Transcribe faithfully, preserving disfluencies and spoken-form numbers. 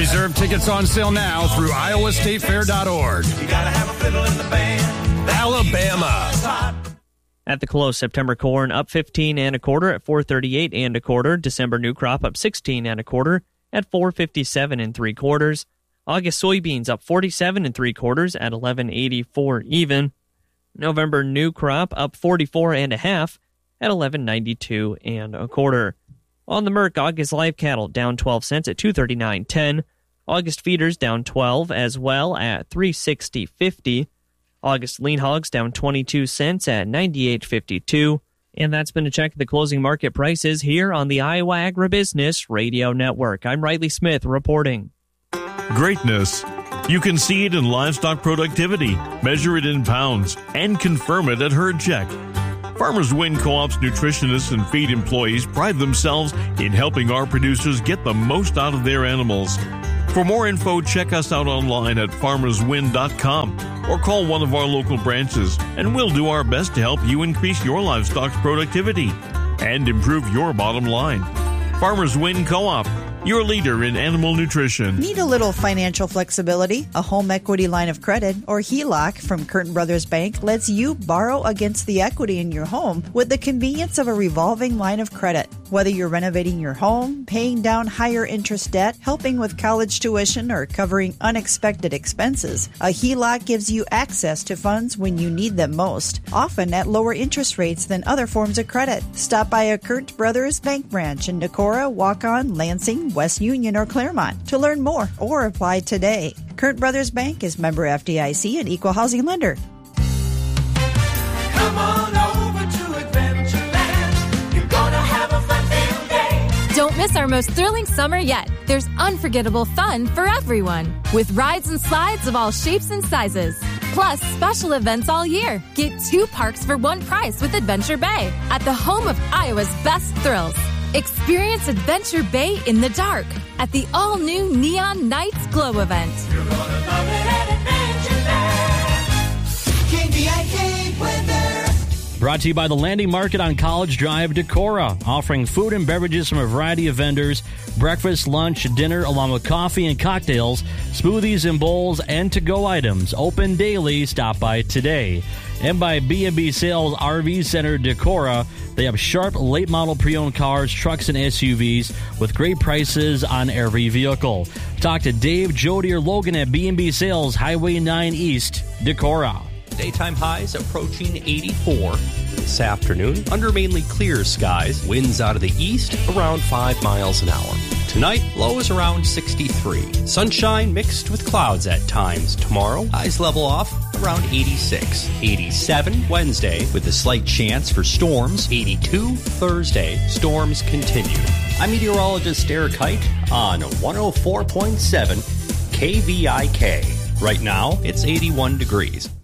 Reserve tickets on sale now through iowa state fair dot org. You gotta have a fiddle in the band. Alabama. At the close, September corn up fifteen and a quarter at four thirty-eight and a quarter. December new crop up sixteen and a quarter at four fifty-seven and three quarters. August soybeans up forty-seven and three quarters at eleven eighty-four even. November new crop up forty-four and a half at eleven ninety-two and a quarter. On the Merc, August live cattle down twelve cents at two thirty-nine ten. August feeders down twelve as well at three sixty fifty. August lean hogs down twenty-two cents at ninety-eight fifty-two. And that's been a check of the closing market prices here on the Iowa Agribusiness Radio Network. I'm Riley Smith reporting. Greatness. You can see it in livestock productivity, measure it in pounds, and confirm it at Herd Check. Farmers Win Co-op's nutritionists and feed employees pride themselves in helping our producers get the most out of their animals. For more info, check us out online at farmers win dot com or call one of our local branches, and we'll do our best to help you increase your livestock's productivity and improve your bottom line. Farmers Win Co-op, your leader in animal nutrition. Need a little financial flexibility? A home equity line of credit, or H E L O C, from Curtin Brothers Bank lets you borrow against the equity in your home with the convenience of a revolving line of credit. Whether you're renovating your home, paying down higher interest debt, helping with college tuition, or covering unexpected expenses, a H E L O C gives you access to funds when you need them most, often at lower interest rates than other forms of credit. Stop by a Curtin Brothers Bank branch in Decorah, Waukon, Lansing, West Union, or Claremont to learn more or apply today. Curtin Brothers Bank is member F D I C and equal housing lender. Come on over to Adventureland. You're gonna have a fun field day. Don't miss our most thrilling summer yet. There's unforgettable fun for everyone, with rides and slides of all shapes and sizes. Plus, special events all year. Get two parks for one price with Adventure Bay at the home of Iowa's best thrills. Experience Adventure Bay in the dark at the all-new Neon Nights Glow event. You're gonna love it at Adventureland. K V I K weather. Brought to you by the Landing Market on College Drive, Decorah, offering food and beverages from a variety of vendors, breakfast, lunch, dinner, along with coffee and cocktails, smoothies and bowls, and to-go items. Open daily. Stop by today. And by B and B Sales R V Center, Decorah. They have sharp, late-model pre-owned cars, trucks, and S U Vs with great prices on every vehicle. Talk to Dave, Jody, or Logan at B and B Sales, Highway nine East, Decorah. Daytime highs approaching eighty-four. This afternoon, under mainly clear skies, winds out of the east around five miles an hour. Tonight, lows around sixty-three. Sunshine mixed with clouds at times. Tomorrow, highs level off around eighty-six. eighty-seven Wednesday with a slight chance for storms. eighty-two Thursday. Storms continue. I'm meteorologist Eric Height on one oh four point seven K V I K. Right now, it's eighty-one degrees.